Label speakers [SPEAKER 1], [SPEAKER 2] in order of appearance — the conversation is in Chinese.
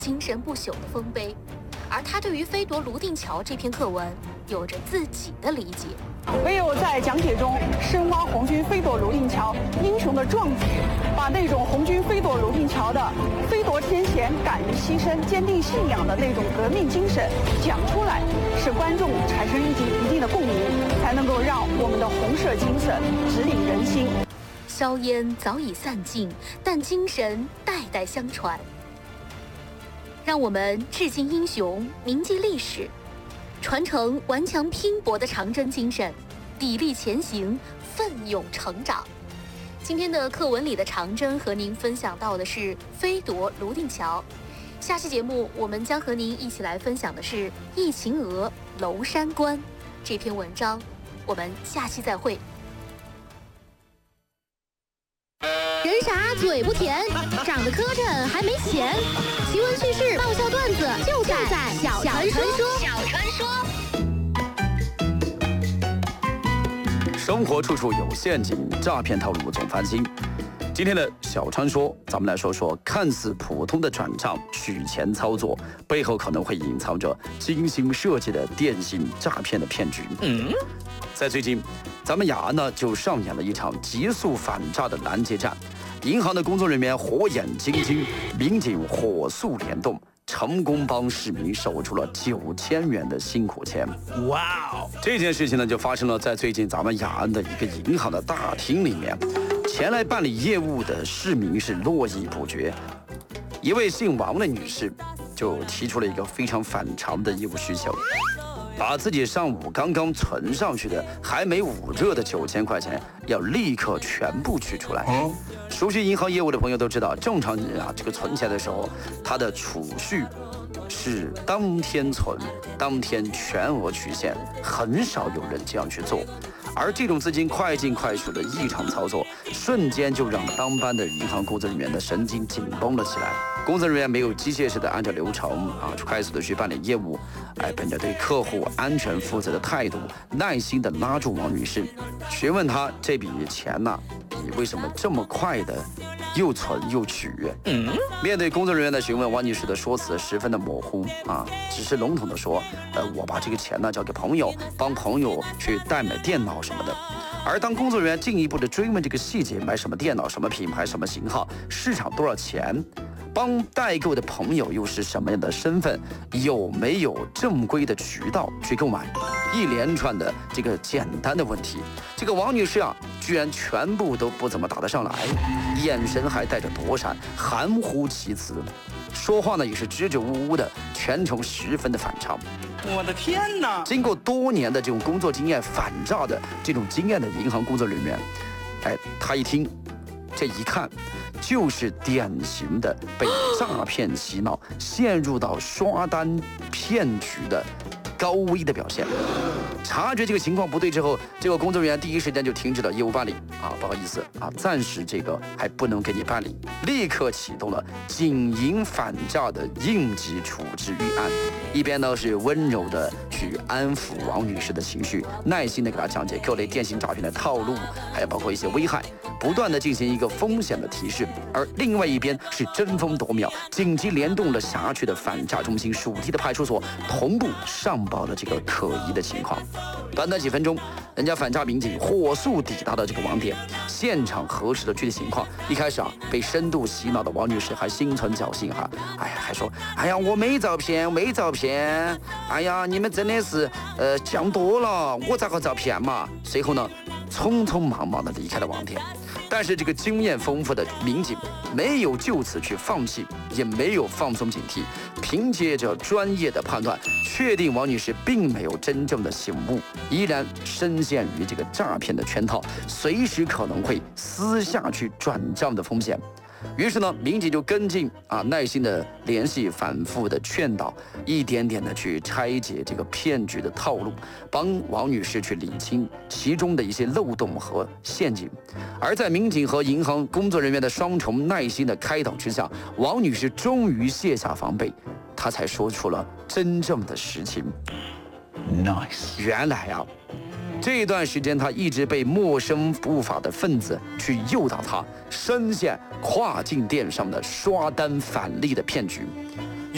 [SPEAKER 1] 精神不朽的丰碑，而他对于飞夺泸定桥这篇课文有着自己的理解。
[SPEAKER 2] 唯有在讲解中深挖红军飞夺泸定桥英雄的壮举，把那种红军飞夺泸定桥的飞夺天险、敢于牺牲、坚定信仰的那种革命精神讲出来，使观众产生一定的共鸣，才能够让我们的红色精神指引人心。
[SPEAKER 1] 硝烟早已散尽，但精神代代相传。让我们致敬英雄，铭记历史，传承顽强拼搏的长征精神，砥砺前行，奋勇成长。今天的课文里的长征和您分享到的是飞夺泸定桥。下期节目我们将和您一起来分享的是忆秦娥娄山关这篇文章。我们下期再会。
[SPEAKER 3] 人傻嘴不甜，长得磕碜还没钱。奇闻趣事、爆笑段子就在小传说。
[SPEAKER 4] 生活处处有陷阱，诈骗套路总翻新。今天的小传说，咱们来说说看似普通的转账取钱操作，背后可能会隐藏着精心设计的电信诈骗的骗局。在最近，咱们雅安呢就上演了一场急速反诈的拦截战，银行的工作人员火眼金睛，民警火速联动，成功帮市民守住了9000元的辛苦钱。哇哦！这件事情呢，就发生了在最近咱们雅安的一个银行的大厅里面。前来办理业务的市民是络绎不绝，一位姓王的女士就提出了一个非常反常的业务需求，把自己上午刚刚存上去的还没捂热的9000块钱要立刻全部取出来。熟悉银行业务的朋友都知道，正常人啊，这个存钱的时候，他的储蓄是当天存，当天全额取现，很少有人这样去做。而这种资金快进快出的异常操作，瞬间就让当班的银行工作人员的神经紧绷了起来。工作人员没有机械式的按照流程快速的去办理业务，本着对客户安全负责的态度，耐心的拉住王女士，询问她这笔钱你为什么这么快的又存又取？面对工作人员的询问，王女士的说辞十分的模糊只是笼统的说，我把这个钱交给朋友，帮朋友去代买电脑什么的。而当工作人员进一步的追问这个细节，买什么电脑、什么品牌、什么型号、市场多少钱，帮代购的朋友又是什么样的身份，有没有正规的渠道去购买，一连串的这个简单的问题，这个王女士居然全部都不怎么答得上来，眼神还带着躲闪，含糊其辞，说话呢也是支支吾吾的，全程十分的反常。
[SPEAKER 5] 我的天哪！
[SPEAKER 4] 经过多年的这种工作经验，反诈的这种经验的银行工作人员，他一听，这一看，就是典型的被诈骗洗脑，陷入到刷单骗局的高危的表现。察觉这个情况不对之后，这个工作人员第一时间就停止了业务办理不好意思暂时这个还不能给你办理，立刻启动了警银反诈的应急处置预案。一边呢是温柔的去安抚王女士的情绪，耐心的给她讲解各类电信诈骗的套路，还有包括一些危害，不断的进行一个风险的提示。而另外一边是争分夺秒，紧急联动了辖区的反诈中心、属地的派出所，同步上报了这个可疑的情况。短短几分钟，人家反诈民警火速抵达了这个网点，现场核实了具体情况。一开始被深度洗脑的王女士还心存侥幸还说我没照骗，你们真的是讲多了，我咋个照骗嘛？随后呢，匆匆忙忙的离开了网点。但是这个经验丰富的民警没有就此去放弃，也没有放松警惕，凭借着专业的判断，确定王女士并没有真正的醒悟，依然深陷于这个诈骗的圈套，随时可能会私下去转账的风险。于是呢，民警就跟进耐心的联系，反复的劝导，一点点的去拆解这个骗局的套路，帮王女士去理清其中的一些漏洞和陷阱。而在民警和银行工作人员的双重耐心的开导之下，王女士终于卸下防备，她才说出了真正的实情。
[SPEAKER 5] Nice，
[SPEAKER 4] 原来这段时间，他一直被陌生不法的分子去诱导他，深陷跨境电商的刷单返利的骗局。